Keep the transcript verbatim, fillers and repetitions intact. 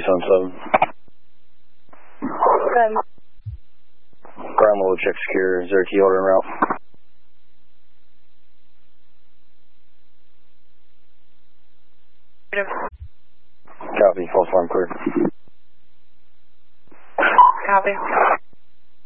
seven seven. Good. Ground level check secure. Is there a key holder en route? Negative. Copy. False alarm clear. Copy.